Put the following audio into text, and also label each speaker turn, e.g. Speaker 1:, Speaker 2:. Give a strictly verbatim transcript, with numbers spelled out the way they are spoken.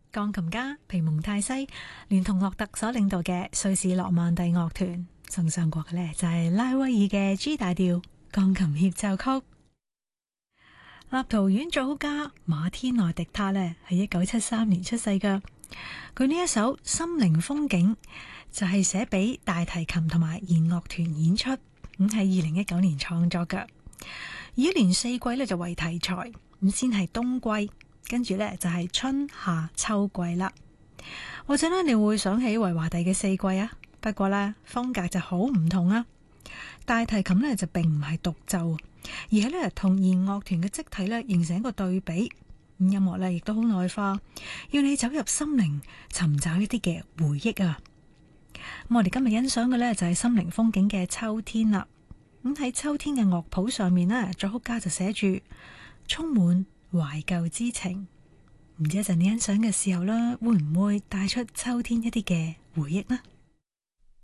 Speaker 1: 鋼琴家皮蒙泰西聯同樂特所領導嘅瑞士諾曼第樂團送上過嘅呢，就係拉威爾嘅 G 大調鋼琴協奏曲。立陶宛作曲家馬天內迪他呢係一九七三年出世㗎，佢呢一首《心靈風景》就係寫俾大提琴同埋弦樂團演出，咁喺二零一九年創作㗎。以一年四季呢就為題材，咁先係冬季，跟住呢就係春夏秋季啦。或者呢你會想起維華蒂嘅四季啊，不過呢風格就好唔同啊。大提琴呢就並唔係獨奏，而係呢同弦樂團嘅積體呢形成一個對比。音樂呢亦都好內化，要你走入心靈，尋找一啲嘅回憶啊。咁我哋今日欣賞嘅呢就係心靈風景嘅秋天啦。咁喺秋天嘅樂譜上面呢，作曲家就寫住充滿懷舊之情。唔知一陣你欣賞嘅時候啦，會唔會帶出秋天一啲嘅回憶呢？